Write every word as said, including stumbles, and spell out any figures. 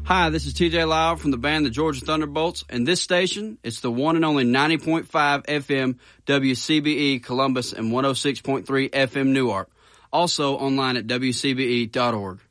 Hi, this is T J Lyle from the band the Georgia Thunderbolts, and this station, it's the one and only ninety point five F M W C B E Columbus and one oh six point three F M Newark. Also online at W C B E dot org.